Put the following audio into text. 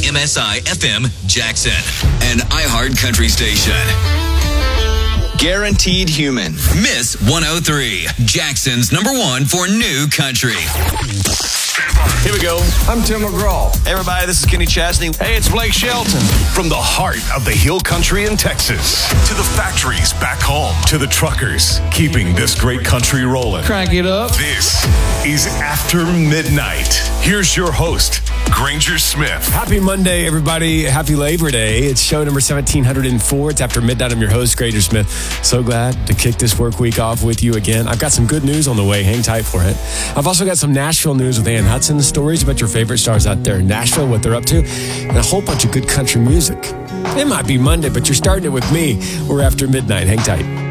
MSI FM Jackson, an iHeart Country station. Guaranteed Human. Miss 103, Jackson's #1 for new country. Here we go. I'm Tim McGraw. Hey, everybody, this is Kenny Chesney. Hey, it's Blake Shelton. From the heart of the Hill Country in Texas to the factories back home to the truckers keeping this great country rolling. Crank it up. This is After Midnight. Here's your host, Granger Smith. Happy Monday, everybody. Happy Labor Day. It's show number 1704. It's After Midnight. I'm your host, Granger Smith. So glad to kick this work week off with you again. I've got some good news on the way. Hang tight for it. I've also got some Nashville news with Ann Hudson, stories about your favorite stars out there in Nashville, what they're up to, and a whole bunch of good country music. It might be Monday, but you're starting it with me. We're After Midnight. Hang tight.